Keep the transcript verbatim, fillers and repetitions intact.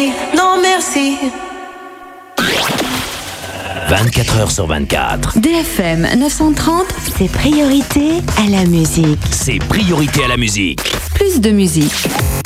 non merci. vingt-quatre heures sur vingt-quatre. D F M neuf cent trente, c'est priorité à la musique. C'est priorité à la musique. Plus de musique.